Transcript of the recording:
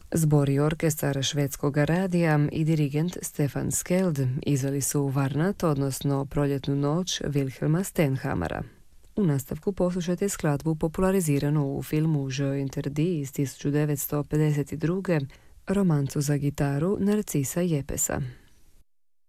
Zbor i orkestar švedskog radija i dirigent Stefan Skeld izveli su Varnat, odnosno Proljetnu noć Wilhelma Stenhamara. U nastavku poslušajte skladbu populariziranu u filmu Jeu interdit iz 1952. romancu za gitaru Narcisa Jepesa.